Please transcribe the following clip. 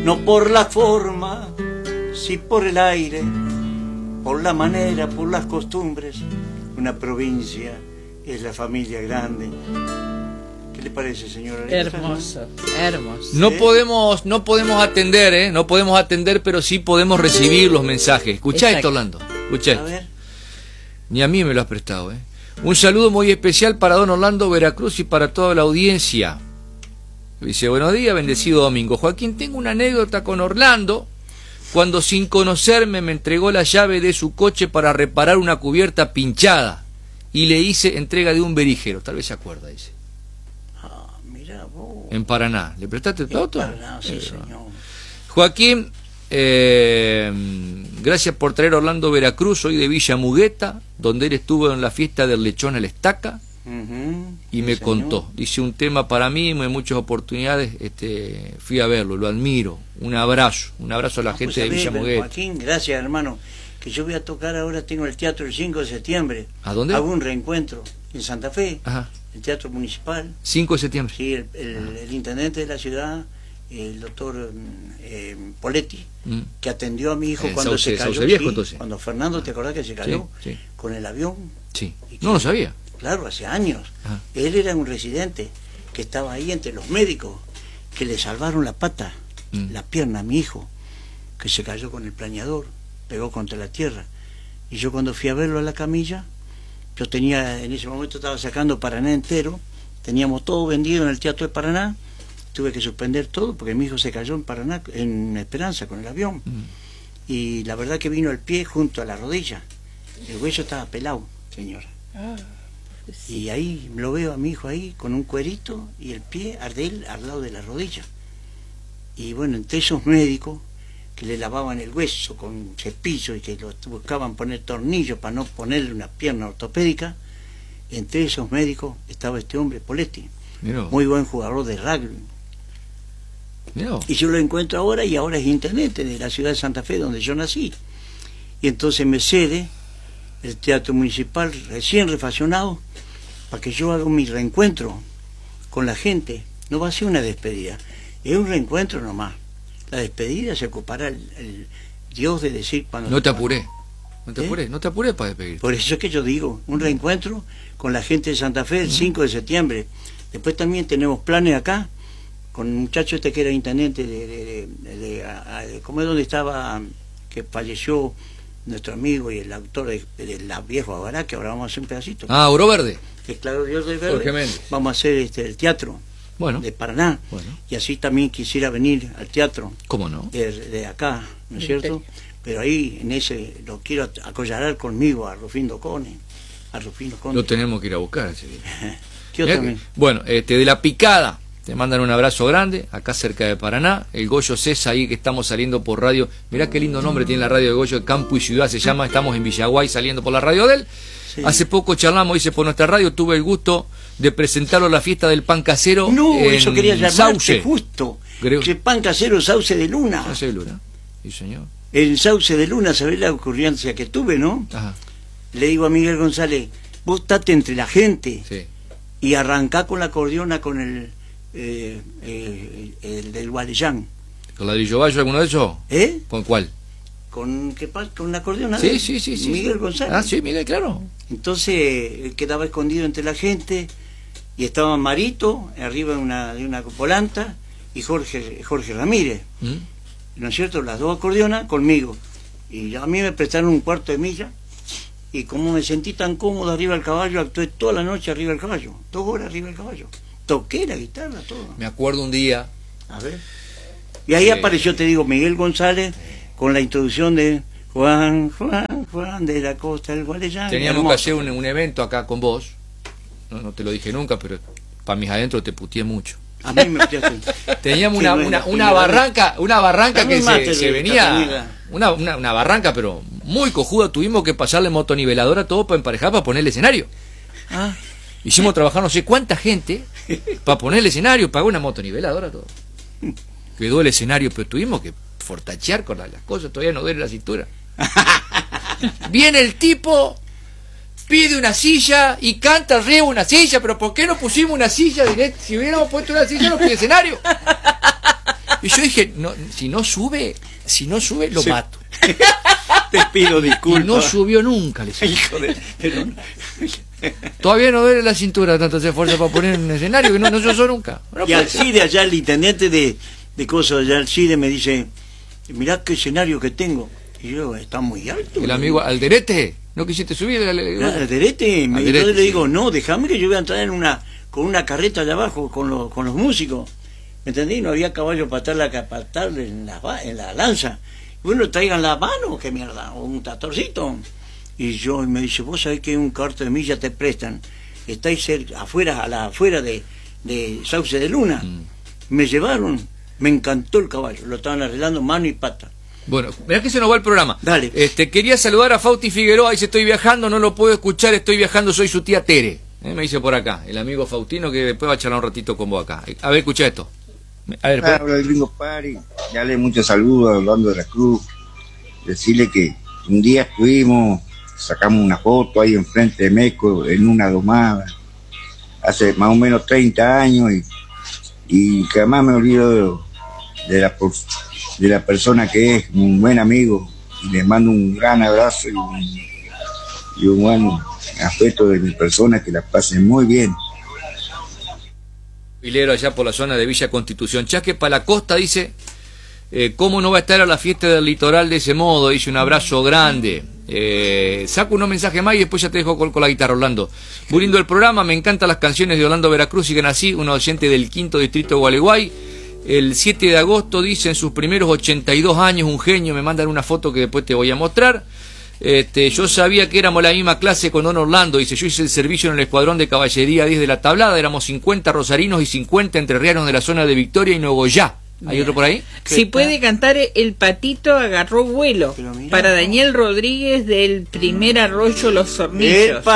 no por la forma, sí por el aire, por la manera, por las costumbres. Una provincia es la familia grande. ¿Qué le parece, señora? Hermoso, hermoso. No podemos atender, no podemos atender, pero sí podemos recibir los mensajes. Escuchá esto, Orlando. Escuchá esto. A ver. Ni a mí me lo has prestado, Un saludo muy especial para don Orlando Veracruz y para toda la audiencia. Dice, buenos días, bendecido domingo. Joaquín, tengo una anécdota con Orlando, cuando sin conocerme me entregó la llave de su coche para reparar una cubierta pinchada y le hice entrega de un berijero. Tal vez se acuerda, dice. Ah, mira vos. En Paraná. ¿Le prestaste todo? En Paraná, sí, señor. Joaquín, gracias por traer a Orlando Veracruz. Soy de Villa Mugueta, donde él estuvo en la fiesta del lechón a la estaca. Y me contó, dice, un tema para mí, en muchas oportunidades fui a verlo, lo admiro, un abrazo a la gente de Villa Mugueta. Joaquín, gracias, hermano, que yo voy a tocar ahora, tengo el teatro el 5 de septiembre. ¿A dónde? Hago un reencuentro en Santa Fe. Ajá. El teatro municipal. 5 de septiembre. Sí, el intendente de la ciudad, el doctor Poletti, que atendió a mi hijo cuando se cayó. Viejo, entonces. Cuando Fernando, ¿te acordás que se cayó? Sí, sí. Con el avión. Sí. No lo sabía. Claro, hace años. Ajá. Él era un residente que estaba ahí entre los médicos que le salvaron la pata, la pierna a mi hijo, que se cayó con el planeador, pegó contra la tierra. Y yo cuando fui a verlo a la camilla, yo tenía, en ese momento estaba sacando Paraná entero, teníamos todo vendido en el Teatro de Paraná, tuve que suspender todo porque mi hijo se cayó en Paraná, en Esperanza, con el avión. Y la verdad que vino el pie junto a la rodilla. El hueso estaba pelado, señora. Y ahí lo veo a mi hijo ahí con un cuerito y el pie de él al lado de la rodilla. Y bueno, entre esos médicos que le lavaban el hueso con cepillo y que lo buscaban poner tornillos para no ponerle una pierna ortopédica, entre esos médicos estaba este hombre, Poletti, muy buen jugador de rugby. Y yo lo encuentro ahora, y ahora es intendente de la ciudad de Santa Fe, donde yo nací. Y entonces me cede el teatro municipal recién refaccionado para que yo haga mi reencuentro con la gente. No va a ser una despedida, es un reencuentro nomás. La despedida se ocupará el Dios de decir cuando... No te apuré, no te apuré para despedirte. Por eso es que yo digo, un reencuentro con la gente de Santa Fe el 5 de septiembre. Después también tenemos planes acá con un muchacho que era intendente ¿cómo es donde estaba? Que falleció nuestro amigo y el autor de La Viejo Abará, que ahora vamos a hacer un pedacito. Ah, Oro Verde. Que claro, Dios de Verde. Jorge Méndez. Vamos a hacer el teatro de Paraná. Y así también quisiera venir al teatro. ¿Cómo no? De acá, ¿no es cierto? Pero ahí, en ese, lo quiero acollarar conmigo a Rufino Conde. Lo tenemos que ir a buscar ese día. Bueno, de La Picada, te mandan un abrazo grande, acá cerca de Paraná. El Goyo César, ahí que estamos saliendo por radio. Mirá qué lindo nombre tiene la radio de Goyo, Campo y Ciudad se llama. Estamos en Villaguay saliendo por la radio de él. Sí. Hace poco charlamos, dice, por nuestra radio, tuve el gusto de presentarlo a la fiesta del pan casero. No, en eso quería llamarte Sauce. justo. Creo. Que pan casero Sauce de Luna. Sauce de Luna, sí señor. En Sauce de Luna, ¿sabés la ocurrencia que tuve, no? Ajá. Le digo a Miguel González, vos estate entre la gente, sí, y arrancá con la acordeona con el del Gualeyán. ¿Con ladrillo bayo alguno de esos? ¿Con cuál? Con la acordeona. Sí. Miguel González. Ah, sí, Miguel, claro. Entonces él quedaba escondido entre la gente y estaba Marito arriba de una volanta y Jorge Ramírez, ¿no es cierto? Las dos acordeonas conmigo, y a mí me prestaron un cuarto de milla, y como me sentí tan cómodo arriba del caballo, actué toda la noche arriba del caballo, 2 horas arriba del caballo, toqué la guitarra, todo. Me acuerdo un día, a ver, y ahí apareció, te digo, Miguel González con la introducción de Juan de la Costa del Gualeyán. Teníamos que hacer un evento acá con vos, no te lo dije nunca, pero para mis adentros te puteé mucho. A mí me puteaste. Teníamos una barranca que se venía, una barranca pero muy cojuda, tuvimos que pasarle motoniveladora a todo para emparejar, para poner el escenario. Hicimos trabajar no sé cuánta gente para poner el escenario, pagó una motoniveladora, todo. Quedó el escenario, pero tuvimos que fortachear con las cosas, todavía no duele la cintura. Viene el tipo, pide una silla y canta arriba una silla, pero ¿por qué no pusimos una silla directa? Si hubiéramos puesto una silla no pide escenario. Y yo dije, no, si no sube, lo mato. Te pido disculpas. Y no subió nunca, le dije. Hijo de... Pero... Todavía no duele la cintura, tanto se esfuerza para poner en un escenario que no se usó nunca. Y Alcide, allá el intendente de cosas, allá Alcide me dice, mirá qué escenario que tengo. Y yo, está muy alto. El amigo Alderete, ¿no quisiste subir? Alderete, yo le digo, no, déjame que yo voy a entrar con una carreta allá abajo, con los músicos. ¿Me entendí? No había caballo para atar en la lanza. Bueno, traigan la mano, qué mierda, o un tractorcito. Y me dice, vos sabés que un cuarto de milla te prestan, estáis afuera de Sauce de Luna. Me llevaron, me encantó el caballo, lo estaban arreglando mano y pata. Bueno, mirá que se nos va el programa. Dale. Quería saludar a Fauti Figueroa, dice, estoy viajando, no lo puedo escuchar, estoy viajando, soy su tía Tere. Me dice por acá, el amigo Faustino, que después va a charlar un ratito con vos acá. A ver, escucha esto. A ver, habla el Gringo Pari, darle muchos saludos a Orlando de la Cruz, decirle que un día estuvimos, sacamos una foto ahí enfrente de Meco, en una domada, hace más o menos 30 años, y jamás me olvido de la persona que es, un buen amigo, y le mando un gran abrazo y un buen afecto de mi persona, que la pasen muy bien. Pilero allá por la zona de Villa Constitución. Chasque para la costa dice, ¿cómo no va a estar a la fiesta del litoral de ese modo? Dice, un abrazo grande. Saco unos mensajes más y después ya te dejo con la guitarra, Orlando. Muy lindo el programa, me encantan las canciones de Orlando Veracruz, siguen así, un oyente del 5º distrito de Gualeguay. El 7 de agosto dice, en sus primeros 82 años, un genio, me mandan una foto que después te voy a mostrar. Yo sabía que éramos la misma clase con don Orlando, dice, yo hice el servicio en el escuadrón de caballería 10 de la Tablada, éramos 50 rosarinos y 50 entrerrianos de la zona de Victoria y Nogoyá. ¿Hay otro por ahí? Si puede cantar El Patito agarró vuelo, para Daniel Rodríguez del Primer Arroyo Los Hornillos.